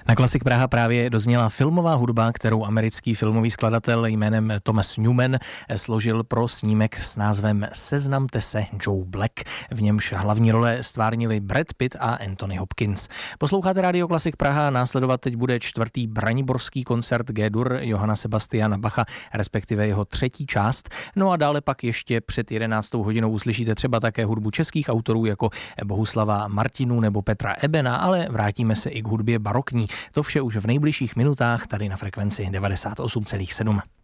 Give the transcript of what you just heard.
Na Klasik Praha právě dozněla filmová hudba, kterou americký filmový skladatel jménem Thomas Newman složil pro snímek s názvem Seznamte se Joe Black, v němž hlavní role stvárnili Brad Pitt a Anthony Hopkins. Posloucháte Rádio Klasik Praha, následovat teď bude 4. braniborský koncert G-dur Johanna Sebastiana Bacha, respektive jeho 3. část. No a dále pak ještě před 11. hodinou uslyšíte třeba také hudbu českých autorů jako Bohuslava Martinů nebo Petra Ebena, ale vrátíme se i k hudbě barokní. To vše už v nejbližších minutách tady na frekvenci 98,7.